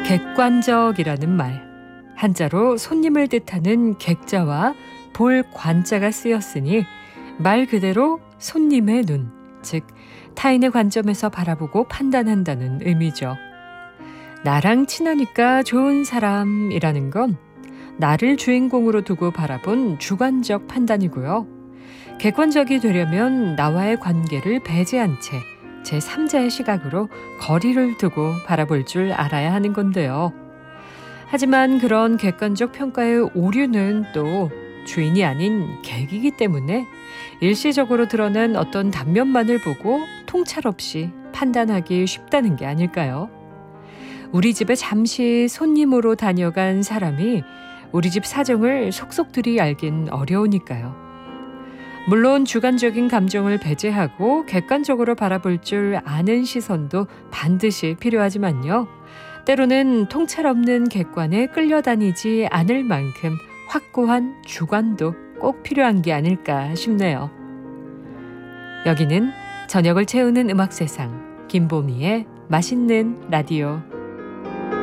객관적이라는 말, 한자로 손님을 뜻하는 객자와 볼 관자가 쓰였으니 말 그대로 손님의 눈, 즉 타인의 관점에서 바라보고 판단한다는 의미죠. 나랑 친하니까 좋은 사람이라는 건 나를 주인공으로 두고 바라본 주관적 판단이고요. 객관적이 되려면 나와의 관계를 배제한 채 제3자의 시각으로 거리를 두고 바라볼 줄 알아야 하는 건데요. 하지만 그런 객관적 평가의 오류는 또 주인이 아닌 객이기 때문에 일시적으로 드러난 어떤 단면만을 보고 통찰 없이 판단하기 쉽다는 게 아닐까요? 우리 집에 잠시 손님으로 다녀간 사람이 우리 집 사정을 속속들이 알긴 어려우니까요. 물론 주관적인 감정을 배제하고 객관적으로 바라볼 줄 아는 시선도 반드시 필요하지만요. 때로는 통찰 없는 객관에 끌려다니지 않을 만큼 확고한 주관도 꼭 필요한 게 아닐까 싶네요. 여기는 저녁을 채우는 음악 세상, 김보미의 맛있는 라디오.